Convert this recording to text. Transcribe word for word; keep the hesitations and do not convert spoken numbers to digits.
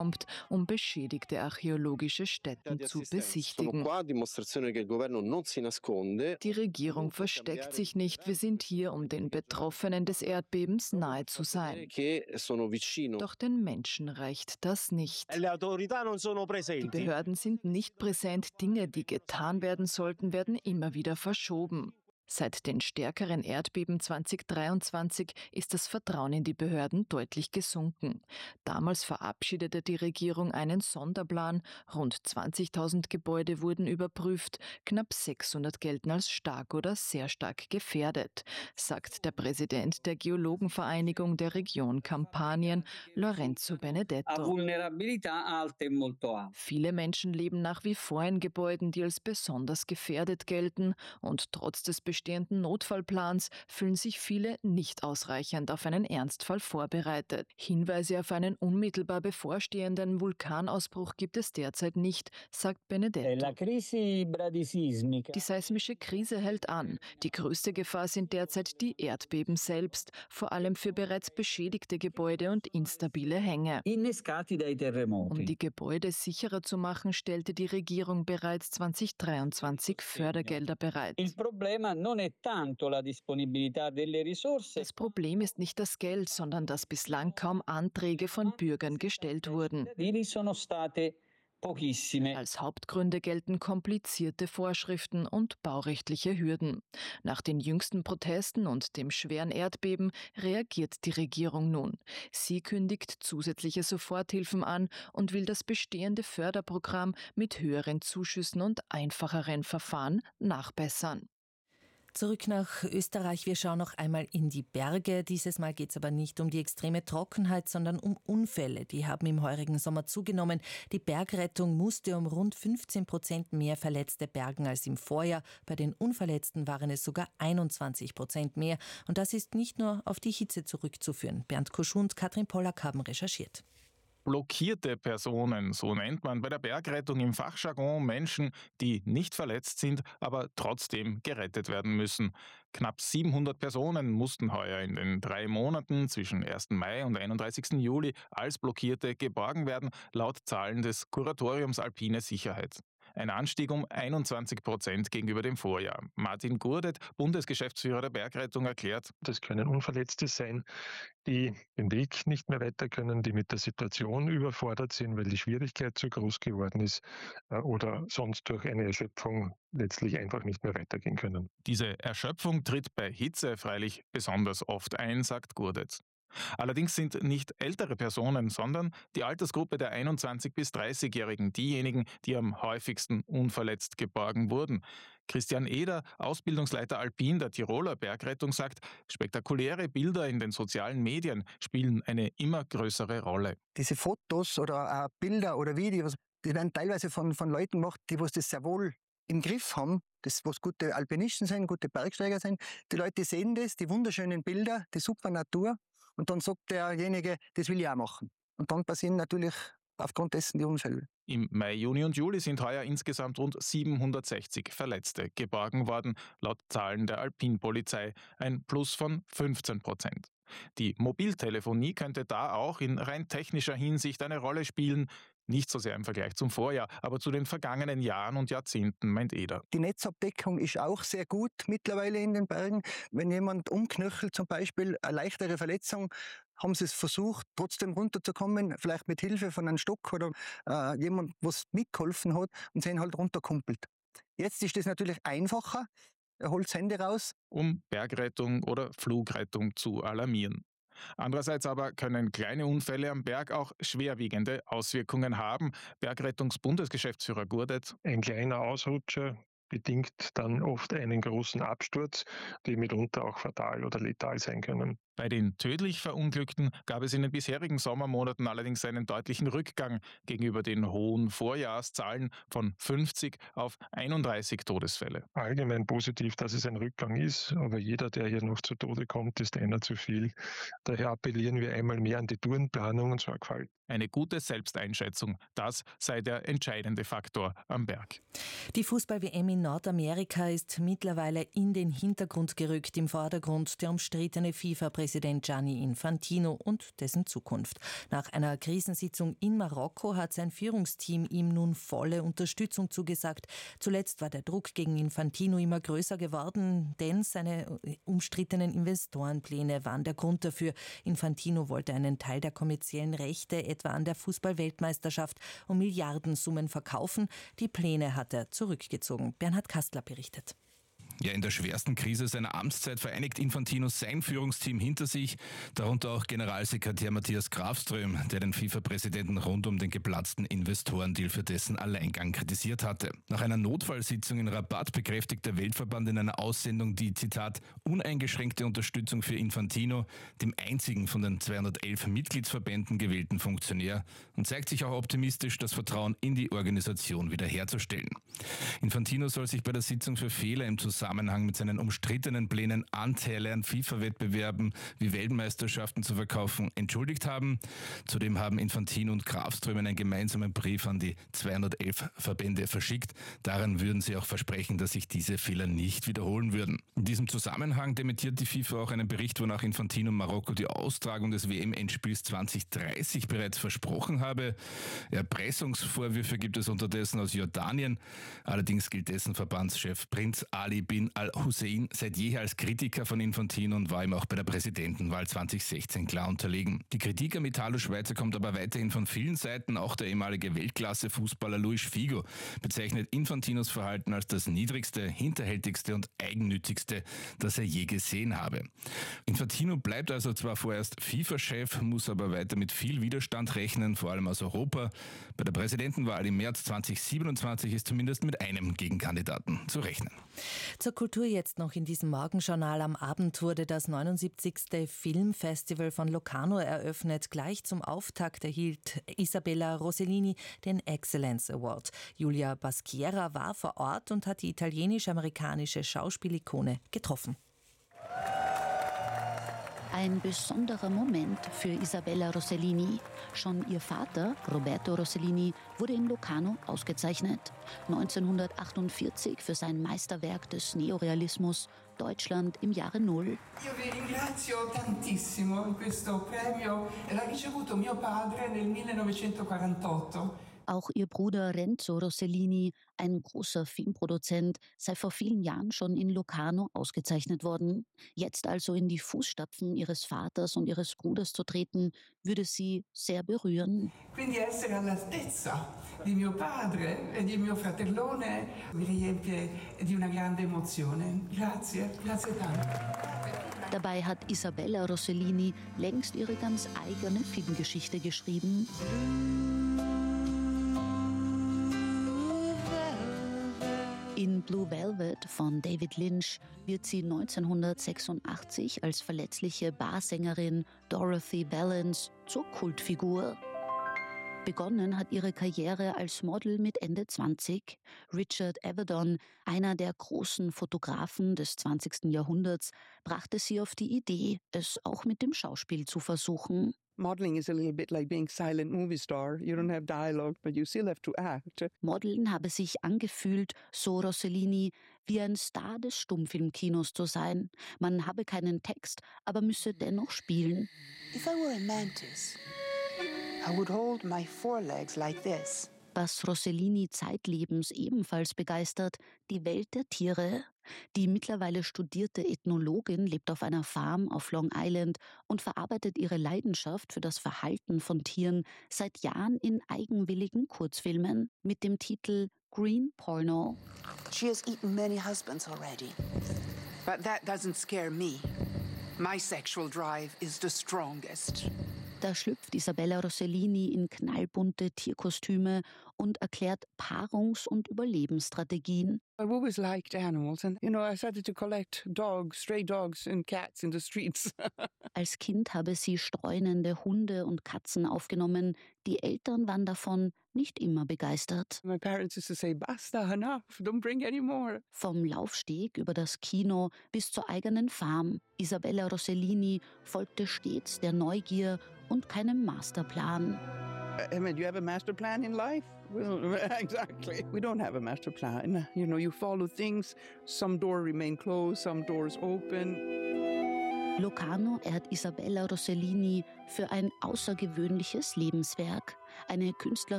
um beschädigte archäologische Stätten zu besichtigen. Die Regierung versteckt sich nicht. Wir sind hier, um den Betroffenen des Erdbebens nahe zu sein. Doch den Menschen reicht das nicht. Die Behörden sind nicht präsent. Dinge, die getan werden sollten, werden immer wieder verschoben. Seit den stärkeren Erdbeben zwanzig dreiundzwanzig ist das Vertrauen in die Behörden deutlich gesunken. Damals verabschiedete die Regierung einen Sonderplan. Rund zwanzigtausend Gebäude wurden überprüft. Knapp sechshundert gelten als stark oder sehr stark gefährdet, sagt der Präsident der Geologenvereinigung der Region Kampanien, Lorenzo Benedetto. Viele Menschen leben nach wie vor in Gebäuden, die als besonders gefährdet gelten, und trotz des bestehenden Notfallplans fühlen sich viele nicht ausreichend auf einen Ernstfall vorbereitet. Hinweise auf einen unmittelbar bevorstehenden Vulkanausbruch gibt es derzeit nicht, sagt Benedetto. Die seismische Krise hält an. Die größte Gefahr sind derzeit die Erdbeben selbst, vor allem für bereits beschädigte Gebäude und instabile Hänge. Um die Gebäude sicherer zu machen, stellte die Regierung bereits zwanzig dreiundzwanzig Fördergelder bereit. Das Problem ist nicht das Geld, sondern dass bislang kaum Anträge von Bürgern gestellt wurden. Als Hauptgründe gelten komplizierte Vorschriften und baurechtliche Hürden. Nach den jüngsten Protesten und dem schweren Erdbeben reagiert die Regierung nun. Sie kündigt zusätzliche Soforthilfen an und will das bestehende Förderprogramm mit höheren Zuschüssen und einfacheren Verfahren nachbessern. Zurück nach Österreich. Wir schauen noch einmal in die Berge. Dieses Mal geht es aber nicht um die extreme Trockenheit, sondern um Unfälle. Die haben im heurigen Sommer zugenommen. Die Bergrettung musste um rund fünfzehn Prozent mehr Verletzte bergen als im Vorjahr. Bei den Unverletzten waren es sogar einundzwanzig Prozent mehr. Und das ist nicht nur auf die Hitze zurückzuführen. Bernd Kusch und Katrin Pollack haben recherchiert. Blockierte Personen, so nennt man bei der Bergrettung im Fachjargon Menschen, die nicht verletzt sind, aber trotzdem gerettet werden müssen. Knapp siebenhundert Personen mussten heuer in den drei Monaten zwischen ersten Mai und einunddreißigsten Juli als Blockierte geborgen werden, laut Zahlen des Kuratoriums Alpine Sicherheit. Ein Anstieg um einundzwanzig Prozent gegenüber dem Vorjahr. Martin Gurdet, Bundesgeschäftsführer der Bergrettung, erklärt: Das können Unverletzte sein, die den Weg nicht mehr weiter können, die mit der Situation überfordert sind, weil die Schwierigkeit zu groß geworden ist oder sonst durch eine Erschöpfung letztlich einfach nicht mehr weitergehen können. Diese Erschöpfung tritt bei Hitze freilich besonders oft ein, sagt Gurdet. Allerdings sind nicht ältere Personen, sondern die Altersgruppe der einundzwanzig- bis dreißigjährigen diejenigen, die am häufigsten unverletzt geborgen wurden. Christian Eder, Ausbildungsleiter Alpin der Tiroler Bergrettung, sagt, spektakuläre Bilder in den sozialen Medien spielen eine immer größere Rolle. Diese Fotos oder äh, Bilder oder Videos, die werden teilweise von, von Leuten gemacht, die was das sehr wohl im Griff haben, das was gute Alpinisten sind, gute Bergsteiger sind. Die Leute sehen das, die wunderschönen Bilder, die super Natur. Und dann sagt derjenige, das will ich auch machen. Und dann passieren natürlich aufgrund dessen die Unfälle. Im Mai, Juni und Juli sind heuer insgesamt rund siebenhundertsechzig Verletzte geborgen worden, laut Zahlen der Alpinpolizei, ein Plus von fünfzehn Prozent. Die Mobiltelefonie könnte da auch in rein technischer Hinsicht eine Rolle spielen. Nicht so sehr im Vergleich zum Vorjahr, aber zu den vergangenen Jahren und Jahrzehnten, meint Eder. Die Netzabdeckung ist auch sehr gut mittlerweile in den Bergen. Wenn jemand umknöchelt, zum Beispiel eine leichtere Verletzung, haben sie es versucht, trotzdem runterzukommen, vielleicht mit Hilfe von einem Stock oder äh, jemand, was mitgeholfen hat, und sind halt runterkumpelt. Jetzt ist das natürlich einfacher. Er holt das Handy raus, um Bergrettung oder Flugrettung zu alarmieren. Andererseits aber können kleine Unfälle am Berg auch schwerwiegende Auswirkungen haben. Bergrettungs-Bundesgeschäftsführer Gurdet: Ein kleiner Ausrutscher bedingt dann oft einen großen Absturz, die mitunter auch fatal oder letal sein können. Bei den tödlich Verunglückten gab es in den bisherigen Sommermonaten allerdings einen deutlichen Rückgang gegenüber den hohen Vorjahrszahlen von fünfzig auf einunddreißig Todesfälle. Allgemein positiv, dass es ein Rückgang ist, aber jeder, der hier noch zu Tode kommt, ist einer zu viel. Daher appellieren wir einmal mehr an die Tourenplanung und Sorgfalt. Eine gute Selbsteinschätzung, das sei der entscheidende Faktor am Berg. Die Fußball-W M in Nordamerika ist mittlerweile in den Hintergrund gerückt. Im Vordergrund der umstrittene FIFA-Präsident FIFA-Präsident Gianni Infantino und dessen Zukunft. Nach einer Krisensitzung in Marokko hat sein Führungsteam ihm nun volle Unterstützung zugesagt. Zuletzt war der Druck gegen Infantino immer größer geworden, denn seine umstrittenen Investorenpläne waren der Grund dafür. Infantino wollte einen Teil der kommerziellen Rechte, etwa an der Fußball-Weltmeisterschaft, um Milliardensummen verkaufen. Die Pläne hat er zurückgezogen. Bernhard Kastler berichtet. Ja, in der schwersten Krise seiner Amtszeit vereinigt Infantino sein Führungsteam hinter sich, darunter auch Generalsekretär Matthias Grafström, der den FIFA-Präsidenten rund um den geplatzten Investorendeal für dessen Alleingang kritisiert hatte. Nach einer Notfallsitzung in Rabat bekräftigt der Weltverband in einer Aussendung die, Zitat, uneingeschränkte Unterstützung für Infantino, dem einzigen von den zweihundertelf Mitgliedsverbänden gewählten Funktionär, und zeigt sich auch optimistisch, das Vertrauen in die Organisation wiederherzustellen. Infantino soll sich bei der Sitzung für Fehler im Zusammenhang Zusammenhang mit seinen umstrittenen Plänen, Anteile an FIFA-Wettbewerben wie Weltmeisterschaften zu verkaufen, entschuldigt haben. Zudem haben Infantino und Grafström einen gemeinsamen Brief an die zweihundertelf Verbände verschickt. Darin würden sie auch versprechen, dass sich diese Fehler nicht wiederholen würden. In diesem Zusammenhang dementiert die FIFA auch einen Bericht, wonach Infantino Marokko die Austragung des W M-Endspiels zwanzig dreißig bereits versprochen habe. Erpressungsvorwürfe gibt es unterdessen aus Jordanien. Allerdings gilt dessen Verbandschef Prinz Ali bin al-Hussein seit jeher als Kritiker von Infantino und war ihm auch bei der Präsidentenwahl zwanzig sechzehn klar unterlegen. Die Kritik am Italo-Schweizer kommt aber weiterhin von vielen Seiten. Auch der ehemalige Weltklasse-Fußballer Luis Figo bezeichnet Infantinos Verhalten als das niedrigste, hinterhältigste und eigennützigste, das er je gesehen habe. Infantino bleibt also zwar vorerst FIFA-Chef, muss aber weiter mit viel Widerstand rechnen, vor allem aus Europa. Bei der Präsidentenwahl im März zweitausendsiebenundzwanzig ist zumindest mit einem Gegenkandidaten zu rechnen. Zur Kultur jetzt noch in diesem Morgenjournal. Am Abend wurde das neunundsiebzigste Filmfestival von Locarno eröffnet. Gleich zum Auftakt erhielt Isabella Rossellini den Excellence Award. Julia Baschiera war vor Ort und hat die italienisch-amerikanische Schauspielikone getroffen. Ein besonderer Moment für Isabella Rossellini. Schon ihr Vater, Roberto Rossellini, wurde in Locarno ausgezeichnet. neunzehnhundertachtundvierzig für sein Meisterwerk des Neorealismus Deutschland im Jahre Null. Io vi ringrazio tantissimo. Questo premio l'ha ricevuto mio padre nel millenovecentoquarantotto. Auch ihr Bruder Renzo Rossellini, ein großer Filmproduzent, sei vor vielen Jahren schon in Locarno ausgezeichnet worden. Jetzt also in die Fußstapfen ihres Vaters und ihres Bruders zu treten, würde sie sehr berühren. Quindi essere all'altezza di mio padre e di mio fratellone mi riempie di una grande emozione. Grazie, grazie tanto. Dabei hat Isabella Rossellini längst ihre ganz eigene Filmgeschichte geschrieben. In Blue Velvet von David Lynch wird sie neunzehnhundertsechsundachtzig als verletzliche Barsängerin Dorothy Valance zur Kultfigur. Begonnen hat ihre Karriere als Model mit Ende zwanzig. Richard Avedon, einer der großen Fotografen des zwanzigsten Jahrhunderts, brachte sie auf die Idee, es auch mit dem Schauspiel zu versuchen. Modeling is a little bit like being silent movie star. You don't have dialogue, but you still have to act. Modeln habe sich angefühlt, so Rossellini, wie ein Star des Stummfilmkinos zu sein. Man habe keinen Text, aber müsse dennoch spielen. If I were a mantis, I would hold my forelegs like this. Was Rossellini zeitlebens ebenfalls begeistert, die Welt der Tiere. Die mittlerweile studierte Ethnologin lebt auf einer Farm auf Long Island und verarbeitet ihre Leidenschaft für das Verhalten von Tieren seit Jahren in eigenwilligen Kurzfilmen mit dem Titel Green Porno. She has eaten many husbands already, but that doesn't scare me. My sexual drive is the strongest. Da schlüpft Isabella Rossellini in knallbunte Tierkostüme und erklärt Paarungs- und Überlebensstrategien. I've always liked animals and, you know, I started to collect dogs, stray dogs and cats in the streets. Als Kind habe sie streunende Hunde und Katzen aufgenommen. Die Eltern waren davon nicht immer begeistert. My parents used to say, basta, enough, don't bring any more. Vom Laufsteg über das Kino bis zur eigenen Farm. Isabella Rossellini folgte stets der Neugier und keinem Masterplan. I mean, do you have a master plan in life? Well, exactly. We don't have a master plan. You know, you follow things. Some doors remain closed, some doors open. Locarno ehrt Isabella Rossellini für ein außergewöhnliches Lebenswerk, eine Künstlerin